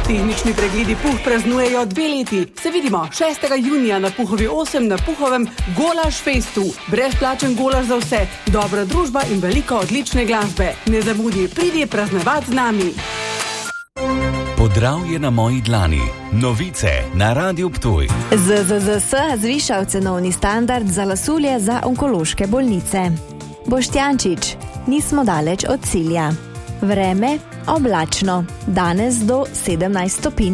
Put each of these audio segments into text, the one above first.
Tehnični pregledi Puh praznujejo 2 leti. Se vidimo 6. junija na Puhovi 8 na Puhovem Golaž Festu. Brezplačen golaž za vse, dobra družba in veliko odlične glasbe. Ne zamudi, pridi praznovati z nami. Podravje na moji dlani. Novice na Radiu Ptuj. ZZZS zvišal cenovni standard za lasulje za onkološke bolnice. Boštjančič, nismo daleč od cilja. Vreme oblačno, danes do 17 stopinj.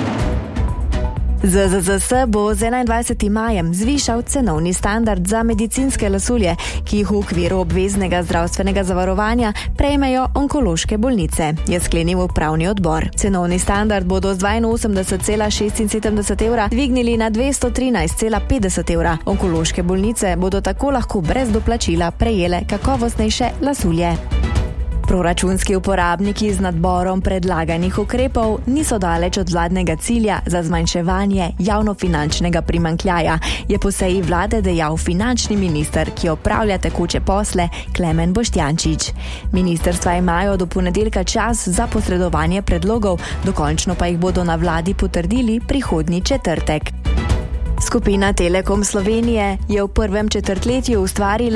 ZZZS bo z 21. majem zvišal cenovni standard za medicinske lasulje, ki jih v okviru obveznega zdravstvenega zavarovanja prejmejo onkološke bolnice, je sklenil upravni odbor. Cenovni standard bodo z 82,76 evra dvignili na 213,50 evra. Onkološke bolnice bodo tako lahko brez doplačila prejele kakovostnejše lasulje. Proračunski uporabniki z nadborom predlaganih ukrepov niso daleč od vladnega cilja za zmanjševanje javnofinančnega primanjkljaja, je po seji vlade dejal finančni minister, ki opravlja tekoče posle, Klemen Boštjančič. Ministrstva imajo do ponedeljka čas za posredovanje predlogov, dokončno pa jih bodo na vladi potrdili prihodnji četrtek. Skupina Telekom Slovenije je v prvem četrtletju ustvarila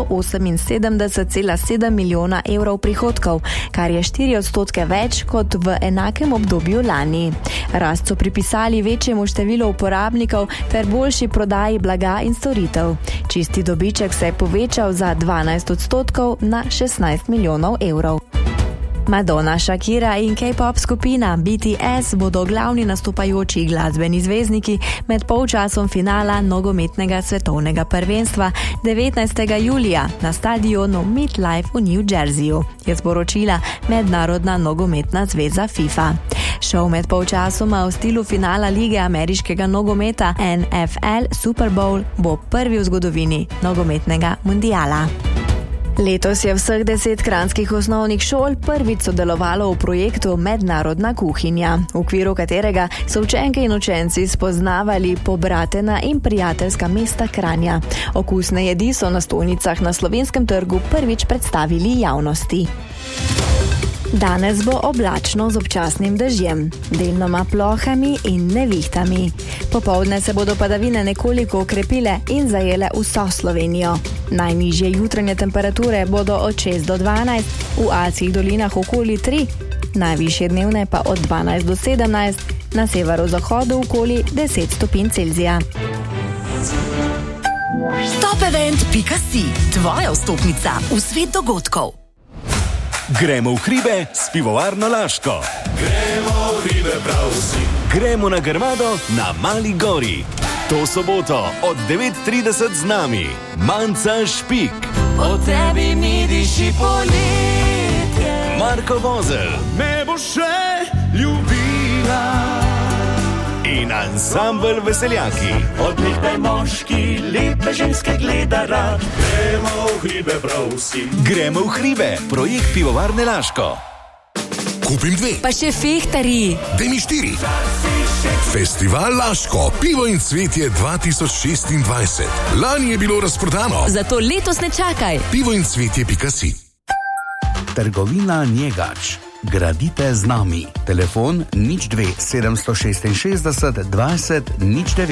178,7 milijona evrov prihodkov, kar je 4% več kot v enakem obdobju lani. Rast so pripisali večjemu številu uporabnikov ter boljši prodaji blaga in storitev. Čisti dobiček se je povečal za 12% na 16 milijonov evrov. Madonna, Shakira in K-pop skupina BTS bodo glavni nastopajoči glasbeni zvezdniki med polčasom finala nogometnega svetovnega prvenstva 19. julija na stadionu MetLife v New Jerseyju, je sporočila Mednarodna nogometna zveza FIFA. Šov med polčasoma v stilu finala lige ameriškega nogometa NFL Super Bowl bo prvi v zgodovini nogometnega mundiala. Letos je vseh 10 kranjskih osnovnih šol prvič sodelovalo v projektu Mednarodna kuhinja, v okviru katerega so učenke in učenci spoznavali pobratena in prijateljska mesta Kranja. Okusne jedi so na stojnicah na Slovenskem trgu prvič predstavili javnosti. Danes bo oblačno z občasnim dežjem, delnoma plohami in nevihtami. Popoldne se bodo padavine nekoliko okrepile in zajele vso Slovenijo. Najnižje jutranje temperature bodo od 6 do 12, v Alpskih dolinah okoli 3, najvišje dnevne pa od 12 do 17, na severozahodu okoli 10 stopinj Celzija. Topevent.si, tvoja vstopnica v svet dogodkov. Gremo v hribe s pivovarno Laško. Gremo v hribe prav vsi. Gremo na Grmado na Mali gori. To soboto od 9:30 z nami Manca Špik. O tebi mi diši poletje. Marko Vozelj. Me bo še ljubila. In ansambel Veseljaki. Odlične moški, lepe ženske gleda rad. Gremo v hribe prav vsi. Gremo v hribe, projekt pivovarne Laško. Kupim 2. Pa še fehtari. Daj mi 4. Festival Laško, pivo in cvetje 2026. Lani je bilo razprodano. Zato letos ne čakaj. pivoincvetje.si. Trgovina Njegač. Gradite z nami. Telefon 02 766 20 09.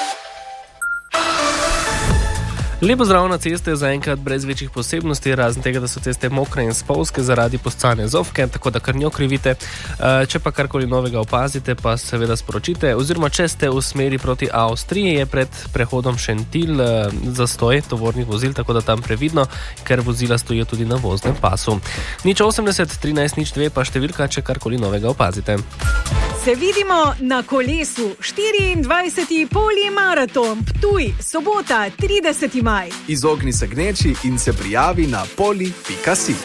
Lepo zdrav na ceste, zaenkrat brez večjih posebnosti, razen tega, da so ceste mokre in spolzke zaradi poscane zofke, tako da kar njo krivite. Če pa karkoli novega opazite, pa seveda sporočite, oziroma če ste v smeri proti Avstriji, je pred prehodom Šentil zastoj tovornih vozil, tako da tam previdno, ker vozila stojijo tudi na voznem pasu. 080 13 02 pa številka, če karkoli novega opazite. Se vidimo na kolesu. 24. polimaraton Ptuj, sobota 30. maj. Izogni se gneči in se prijavi na poli.si.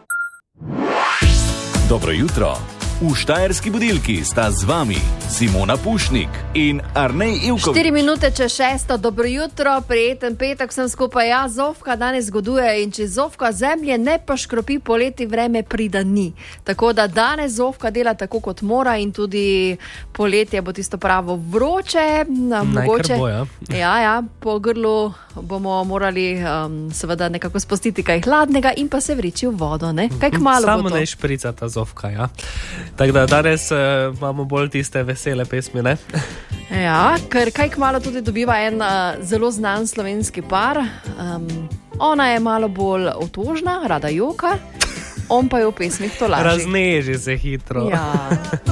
Dobro jutro. V Štajerski budilki sta z vami Simona Pušnik in Arnej Ivković. 4 minute čez 6. Dobro jutro, prijeten petek vsem skupaj. Ja, Zofka danes zgoduje in če Zofka zemlje ne pa škropi poleti, vreme prida ni. Tako da danes Zofka dela tako kot mora in tudi poletje bo tisto pravo vroče. Mogoče, ja, po grlu bomo morali seveda nekako spustiti kaj hladnega in pa se vriči v vodo, ne? Kaj kmalu bo to. Samo ne šprica ta Zofka, ja. Tako da danes imamo bolj tiste vesele pesmi, ne? Ja, ker kaj kmalu tudi dobiva en zelo znan slovenski par. Ona je malo bolj otožna, rada joka, on pa je v pesmih tolaži. Razneži se hitro. Ja.